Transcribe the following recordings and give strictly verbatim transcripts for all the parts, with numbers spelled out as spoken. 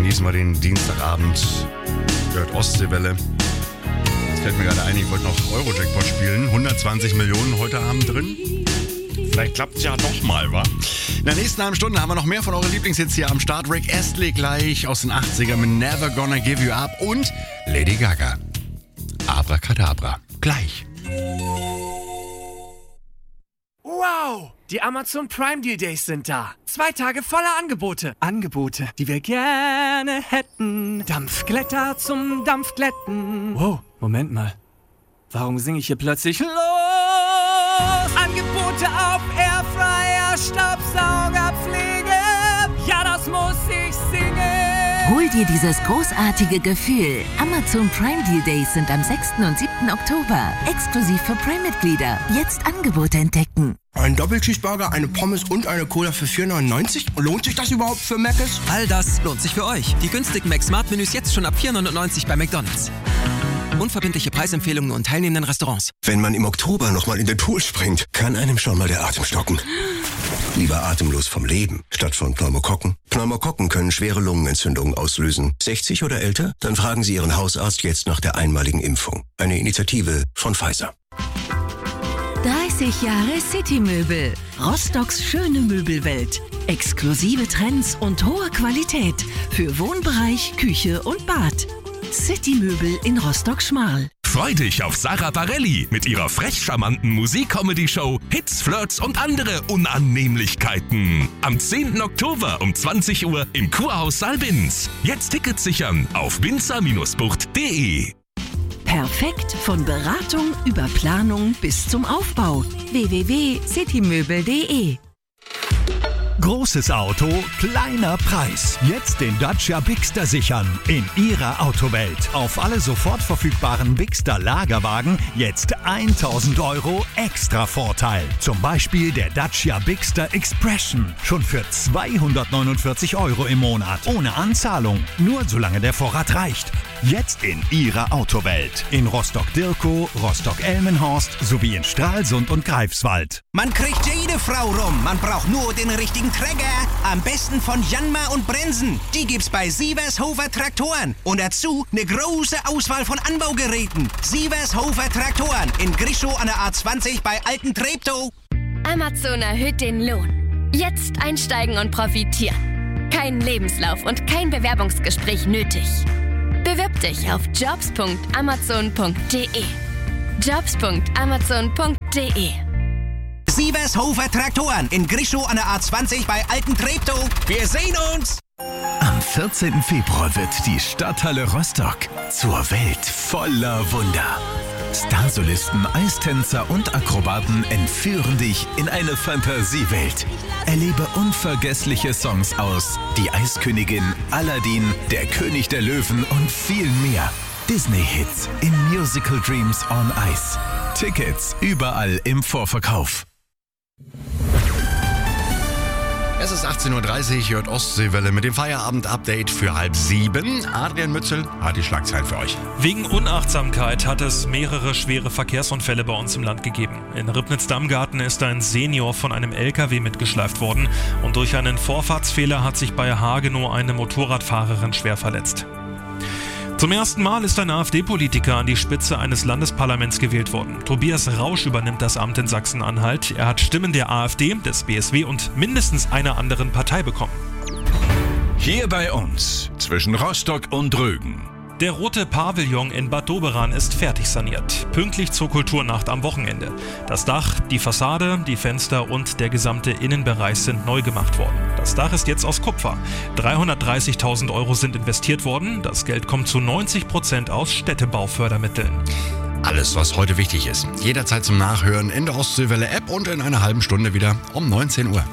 genießen wir den Dienstagabend. Gehört Ostseewelle. Jetzt fällt mir gerade ein, ich wollte noch Euro-Jackpot spielen. hundertzwanzig Millionen heute Abend drin. Vielleicht klappt es ja doch mal, wa? In der nächsten halben Stunde haben wir noch mehr von euren Lieblingshits hier am Start. Rick Astley gleich aus den achtzigern mit Never Gonna Give You Up und Lady Gaga. Abracadabra. Gleich. Wow! Die Amazon Prime Deal Days sind da. Zwei Tage voller Angebote. Angebote, die wir gerne hätten. Dampfglätter zum Dampfglätten. Wow, Moment mal. Warum singe ich hier plötzlich los? Angebote auf Airfryer, Staubsauger, Pflege. Ja, das muss ich singen. Hol dir dieses großartige Gefühl. Amazon Prime Deal Days sind am sechsten und siebten Oktober. Exklusiv für Prime-Mitglieder. Jetzt Angebote entdecken. Ein Doppelcheeseburger, eine Pommes und eine Cola für vier neunundneunzig? Lohnt sich das überhaupt für Mc's? All das lohnt sich für euch. Die günstigen Mac-Smart-Menüs jetzt schon ab vier neunundneunzig bei McDonald's. Unverbindliche Preisempfehlungen und teilnehmenden Restaurants. Wenn man im Oktober nochmal in den Pool springt, kann einem schon mal der Atem stocken. Lieber atemlos vom Leben, statt von Pneumokokken. Pneumokokken können schwere Lungenentzündungen auslösen. sechzig oder älter? Dann fragen Sie Ihren Hausarzt jetzt nach der einmaligen Impfung. Eine Initiative von Pfizer. dreißig Jahre City-Möbel. Rostocks schöne Möbelwelt. Exklusive Trends und hohe Qualität für Wohnbereich, Küche und Bad. City-Möbel in Rostock-Schmarl. Freu dich auf Sarah Bareilles mit ihrer frech charmanten Musik-Comedy-Show Hits, Flirts und andere Unannehmlichkeiten. Am zehnten Oktober um zwanzig Uhr im Kurhaus Saalbins. Jetzt Tickets sichern auf winzer Bindestrich bucht punkt de. Perfekt von Beratung über Planung bis zum Aufbau. w w w punkt citymöbel punkt de. Großes Auto, kleiner Preis. Jetzt den Dacia Bigster sichern. In Ihrer Autowelt. Auf alle sofort verfügbaren Bigster Lagerwagen jetzt tausend Euro extra Vorteil. Zum Beispiel der Dacia Bigster Expression. Schon für zweihundertneunundvierzig Euro im Monat. Ohne Anzahlung. Nur solange der Vorrat reicht. Jetzt in Ihrer Autowelt. In Rostock-Dirkow, Rostock-Elmenhorst sowie in Stralsund und Greifswald. Man kriegt jede Frau rum. Man braucht nur den richtigen Träger. Am besten von Janmar und Brensen. Die gibt's bei Sievershofer Traktoren. Und dazu eine große Auswahl von Anbaugeräten. Sievershofer Traktoren in Grischow an der A zwanzig bei Alten Treptow. Amazon erhöht den Lohn. Jetzt einsteigen und profitieren. Kein Lebenslauf und kein Bewerbungsgespräch nötig. Bewirb dich auf jobs punkt amazon punkt de. jobs punkt amazon punkt de. Sievershofer Traktoren in Grischow an der A zwanzig bei Alten Treptow. Wir sehen uns! Am vierzehnten Februar wird die Stadthalle Rostock zur Welt voller Wunder. Starsolisten, Eistänzer und Akrobaten entführen dich in eine Fantasiewelt. Erlebe unvergessliche Songs aus Die Eiskönigin, Aladdin, Der König der Löwen und viel mehr. Disney-Hits in Musical Dreams on Ice. Tickets überall im Vorverkauf. Es ist achtzehn Uhr dreißig, hört Ostseewelle mit dem Feierabend-Update für halb sieben. Adrian Mützel hat die Schlagzeilen für euch. Wegen Unachtsamkeit hat es mehrere schwere Verkehrsunfälle bei uns im Land gegeben. In Ribnitz-Damgarten ist ein Senior von einem L K W mitgeschleift worden und durch einen Vorfahrtsfehler hat sich bei Hagenow eine Motorradfahrerin schwer verletzt. Zum ersten Mal ist ein AfD-Politiker an die Spitze eines Landesparlaments gewählt worden. Tobias Rausch übernimmt das Amt in Sachsen-Anhalt. Er hat Stimmen der AfD, des B S W und mindestens einer anderen Partei bekommen. Hier bei uns, zwischen Rostock und Rögen. Der rote Pavillon in Bad Doberan ist fertig saniert. Pünktlich zur Kulturnacht am Wochenende. Das Dach, die Fassade, die Fenster und der gesamte Innenbereich sind neu gemacht worden. Das Dach ist jetzt aus Kupfer. dreihundertdreißigtausend Euro sind investiert worden. Das Geld kommt zu neunzig Prozent aus Städtebaufördermitteln. Alles, was heute wichtig ist. Jederzeit zum Nachhören in der Ostseewelle-App und in einer halben Stunde wieder um neunzehn Uhr.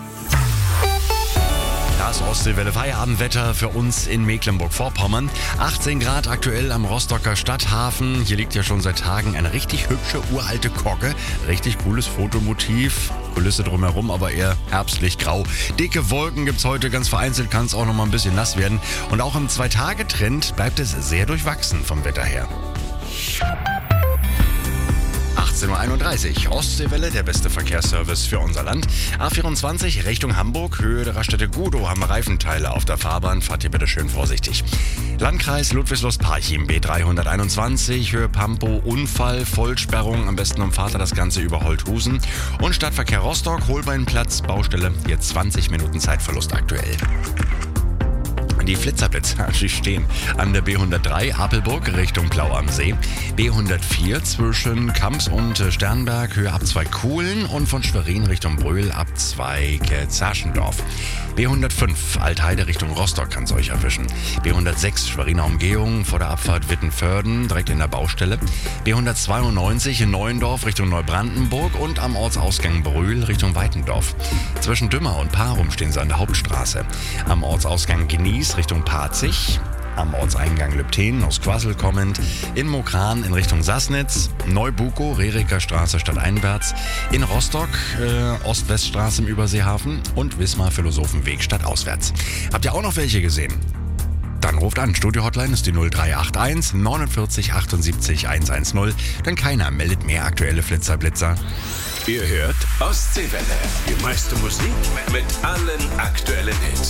Das Ostseewelle Feierabendwetter für uns in Mecklenburg-Vorpommern. achtzehn Grad aktuell am Rostocker Stadthafen. Hier liegt ja schon seit Tagen eine richtig hübsche uralte Kogge. Richtig cooles Fotomotiv. Kulisse drumherum, aber eher herbstlich grau. Dicke Wolken gibt's heute, ganz vereinzelt kann es auch noch mal ein bisschen nass werden. Und auch im Zwei-Tage-Trend bleibt es sehr durchwachsen vom Wetter her. achtzehn Uhr einunddreißig. Ostseewelle, der beste Verkehrsservice für unser Land. A vierundzwanzig Richtung Hamburg, Höhe der Raststätte Gudow, haben Reifenteile auf der Fahrbahn. Fahrt hier bitte schön vorsichtig. Landkreis Ludwigslust-Parchim, B dreihunderteinundzwanzig, Höhe Pampo, Unfall, Vollsperrung. Am besten umfahrt ihr das Ganze über Holthusen. Und Stadtverkehr Rostock, Holbeinplatz, Baustelle. Jetzt zwanzig Minuten Zeitverlust aktuell. Die Flitzerblitzer, die stehen an der B hundertdrei Apelburg Richtung Blau am See, B hundertvier zwischen Kamps und Sternberg, Höhe Abzweig Kuhlen und von Schwerin Richtung Bröl Abzweig Zerschendorf. B hundertfünf Altheide Richtung Rostock kann es euch erwischen. B hundertsechs Schweriner Umgehung vor der Abfahrt Wittenförden direkt in der Baustelle. B hundertzweiundneunzig in Neuendorf Richtung Neubrandenburg und am Ortsausgang Brühl Richtung Weitendorf. Zwischen Dümmer und Parum stehen sie an der Hauptstraße. Am Ortsausgang Genieß Richtung Parzig, am Ortseingang Lübten aus Quassel kommend, in Mokran in Richtung Sassnitz, Neubukow, Reriker Straße stadteinwärts, in Rostock, äh, Ost-West-Straße im Überseehafen und Wismar Philosophenweg stadtauswärts. Habt ihr auch noch welche gesehen? Dann ruft an. Studio-Hotline ist die null drei acht eins neunundvierzig achtundsiebzig hundertzehn, denn keiner meldet mehr aktuelle Flitzerblitzer. Ihr hört Ostseewelle. Die meiste Musik mit allen aktuellen Hits.